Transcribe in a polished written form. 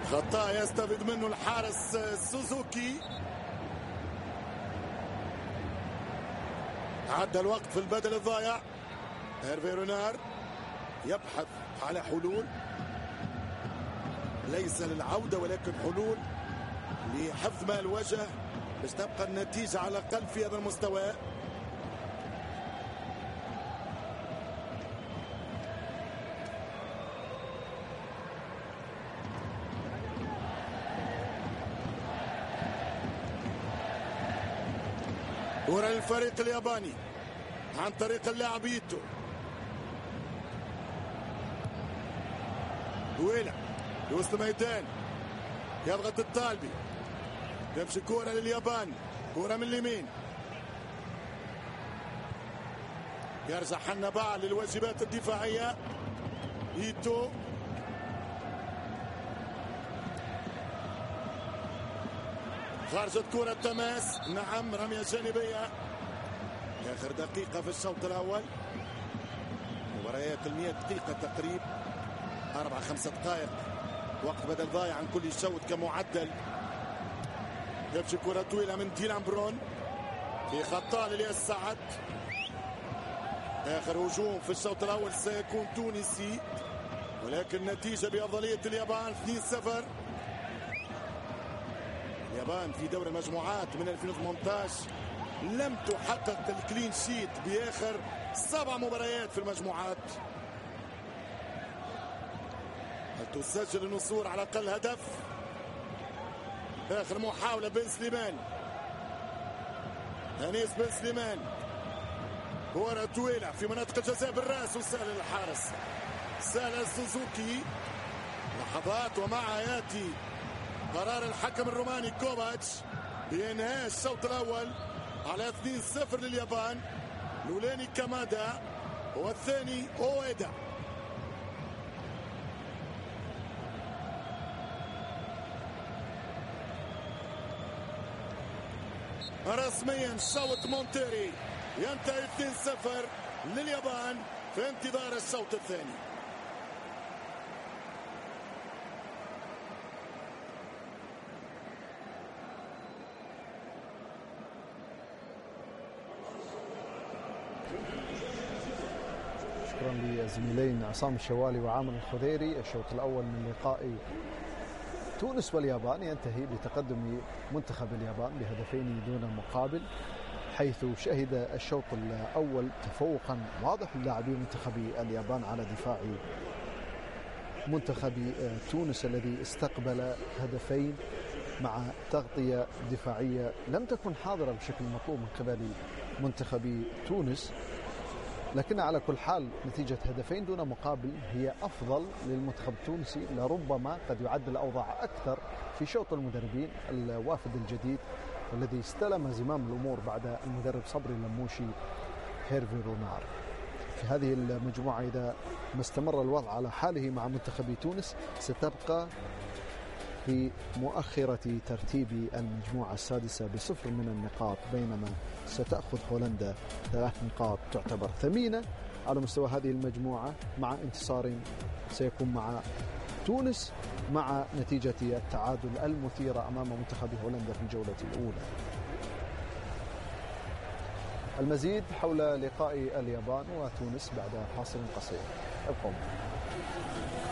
خطأ يستفيد منه الحارس سوزوكي. عدى الوقت في البدل الضايع. هيرفي رونار يبحث على حلول، ليس للعودة ولكن حلول لحفظ ماء الوجه باش تبقى النتيجة على الأقل في هذا المستوى. كرة للفريق الياباني عن طريق اللاعب إيتو. دويلة لوسط الميدان يضغط الطالبي، تمشي كرة لليابان، كرة من اليمين يرجع حنبع للواجبات الدفاعية. إيتو خرجت كرة تماس، نعم رمية جانبية. آخر دقيقة في الشوط الأول، مباريات 100 دقيقة تقريبا، 4-5 دقائق وقت بدل ضايع عن كل شوط كمعدل. يمشي كرة طويلة من ديلان برون في خطأ لإلياس سعد. آخر هجوم في الشوط الأول سيكون تونسي، ولكن نتيجة بأفضلية اليابان 2-0. اليابان في دوري المجموعات من 2018 لم تحقق الكلين شيت بآخر 7 مباريات في المجموعات. هل تسجل النصور على الأقل هدف؟ آخر محاولة بن سليمان، أنيس بن سليمان، كرة طويلة في مناطق الجزاء بالراس وسهل الحارس سهل سوزوكي. لحظات ومعها ياتي قرار الحكم الروماني كوفاتش بإنهاء الشوط الأول على 2-0 لليابان. الأولاني كامادا والثاني أويدا. رسميا شوط مونتيري ينتهي 2-0 لليابان في انتظار الشوط الثاني. شكرا لزميلين عصام الشوالي وعامر الخضيري. الشوط الأول من لقاء تونس واليابان ينتهي بتقدم منتخب اليابان بهدفين دون مقابل، حيث شهد الشوط الأول تفوقا واضح للاعبي منتخب اليابان على دفاع منتخب تونس الذي استقبل هدفين مع تغطية دفاعية لم تكن حاضرة بشكل مطلوب من قبل منتخب تونس. لكن على كل حال نتيجة هدفين دون مقابل هي أفضل للمنتخب التونسي، لربما قد يعدل الأوضاع أكثر في شوط المدربين الوافد الجديد والذي استلم زمام الأمور بعد المدرب صبري لموشي هيرفي رونار. في هذه المجموعة إذا ما استمر الوضع على حاله مع منتخب تونس ستبقى في مؤخرة ترتيب المجموعة السادسة ب0 من النقاط، بينما ستأخذ هولندا 3 نقاط تعتبر ثمينة على مستوى هذه المجموعة، مع انتصار سيكون مع تونس مع نتيجة التعادل المثيرة أمام منتخب هولندا في الجولة الأولى. المزيد حول لقاء اليابان وتونس بعد فاصل قصير. ابقوا.